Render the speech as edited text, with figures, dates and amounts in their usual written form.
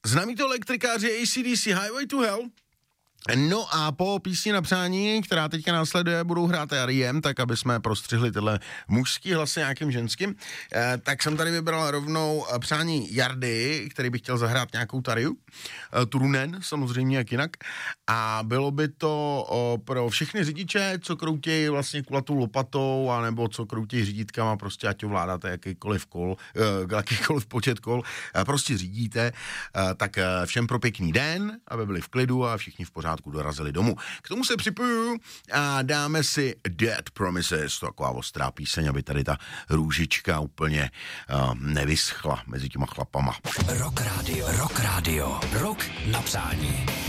Známí to elektrikáři AC/DC Highway to Hell. No a po písni na přání, která teďka následuje, budou hrát R.E.M., tak aby jsme prostřihli tyhle mužský hlasy nějakým ženským, tak jsem tady vybral rovnou přání Jardy, který by chtěl zahrát nějakou tariu, Turunen, samozřejmě jak jinak, a bylo by to pro všechny řidiče, co kroutějí vlastně kulatou lopatou, anebo co kroutějí řídítkama, prostě ať ovládáte jakýkoliv počet kol, prostě řídíte, tak všem pro pěkný den, aby byli v klidu a všichni v pořádku dorazili domů. K tomu se připojuju a dáme si Dead Promises, to taková ostrá píseň, aby tady ta růžička úplně nevyschla mezi těma chlapama. Rock Radio, rock na přání.